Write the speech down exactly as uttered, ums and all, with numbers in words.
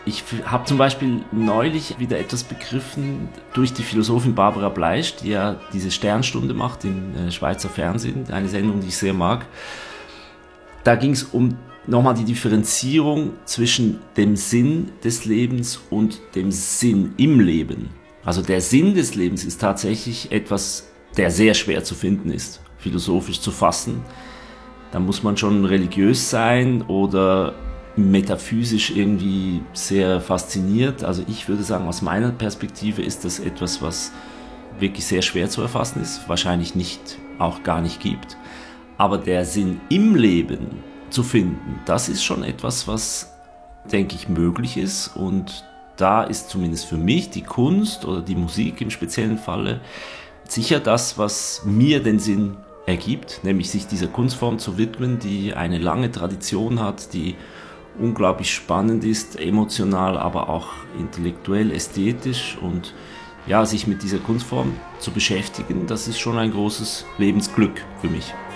Ich habe zum Beispiel neulich wieder etwas begriffen durch die Philosophin Barbara Bleisch, die ja diese Sternstunde macht im äh, Schweizer Fernsehen, eine Sendung, die ich sehr mag. Da ging es um nochmal die Differenzierung zwischen dem Sinn des Lebens und dem Sinn im Leben. Also der Sinn des Lebens ist tatsächlich etwas, der sehr schwer zu finden ist, philosophisch zu fassen. Da muss man schon religiös sein oder metaphysisch irgendwie sehr fasziniert. Also ich würde sagen, aus meiner Perspektive ist das etwas, was wirklich sehr schwer zu erfassen ist, wahrscheinlich nicht, auch gar nicht gibt. Aber der Sinn im Leben zu finden, das ist schon etwas, was, denke ich, möglich ist. Und da ist zumindest für mich die Kunst oder die Musik im speziellen Falle sicher das, was mir den Sinn ergibt, nämlich sich dieser Kunstform zu widmen, die eine lange Tradition hat, die unglaublich spannend ist, emotional, aber auch intellektuell, ästhetisch, und ja, sich mit dieser Kunstform zu beschäftigen, das ist schon ein großes Lebensglück für mich.